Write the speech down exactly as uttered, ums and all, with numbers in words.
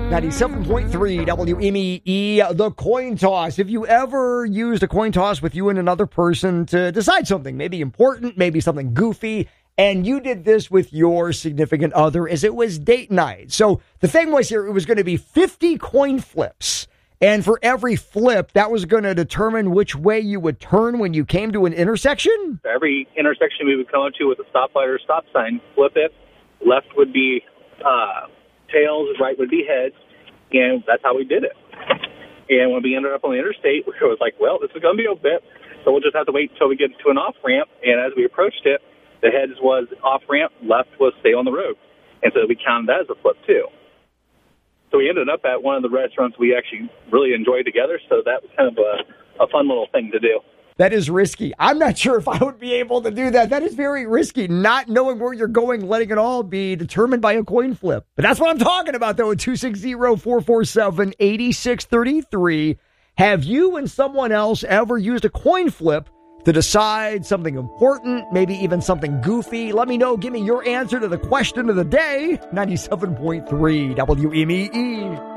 ninety-seven point three W M E E, the coin toss. If you ever used a coin toss with you and another person to decide something, maybe important, maybe something goofy, and you did this with your significant other as it was date night. So the thing was here, it was going to be fifty coin flips. And for every flip, that was going to determine which way you would turn when you came to an intersection? Every intersection we would come up to with a stoplight or stop sign, flip it. Left would be uh, tails, right would be heads, and that's how we did it. And when we ended up on the interstate, it was like, well, this is going to be a bit, so we'll just have to wait until we get to an off-ramp. And as we approached it, the heads was off-ramp, left was stay on the road. And so we counted that as a flip, too. So we ended up at one of the restaurants we actually really enjoyed together, so that was kind of a, a fun little thing to do. That is risky. I'm not sure if I would be able to do that. That is very risky, not knowing where you're going, letting it all be determined by a coin flip. But that's what I'm talking about, though, at two six zero, four four seven, eight six three three. Have you and someone else ever used a coin flip to decide something important, maybe even something goofy? Let me know. Give me your answer to the question of the day. ninety-seven point three W M E E.